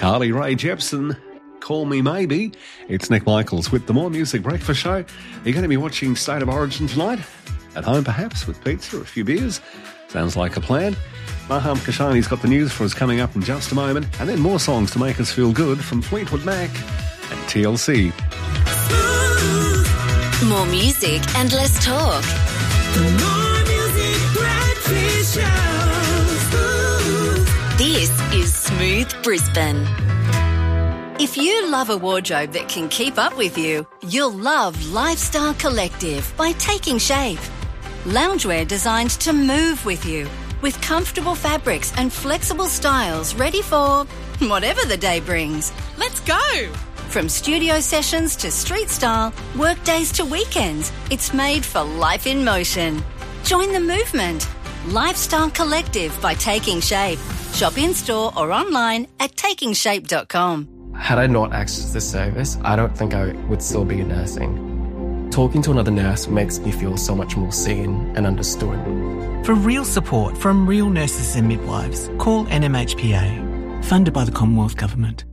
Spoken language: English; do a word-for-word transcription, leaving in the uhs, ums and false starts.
Carly Rae Jepsen, Call Me Maybe. It's Nick Michaels with the More Music Breakfast Show. Are you going to be watching State of Origin tonight? At home, perhaps, with pizza or a few beers? Sounds like a plan. Maham Kashani's got the news for us coming up in just a moment, and then more songs to make us feel good from Fleetwood Mac and T L C. More music and less talk. The More Music Breakfast Show. This is Smooth Brisbane. If you love a wardrobe that can keep up with you, you'll love Lifestyle Collective by Taking Shape. Loungewear designed to move with you, with comfortable fabrics and flexible styles ready for whatever the day brings. Let's go! From studio sessions to street style, work days to weekends, it's made for life in motion. Join the movement. Lifestyle Collective by Taking Shape. Shop in-store or online at taking shape dot com. Had I not accessed this service, I don't think I would still be nursing. Talking to another nurse makes me feel so much more seen and understood. For real support from real nurses and midwives, call N M H P A, funded by the Commonwealth Government.